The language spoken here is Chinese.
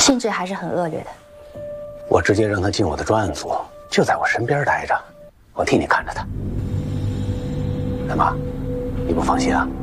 性质还是很恶劣的。 我直接让他进我的专案组，就在我身边待着，我替你看着他。怎么，你不放心啊？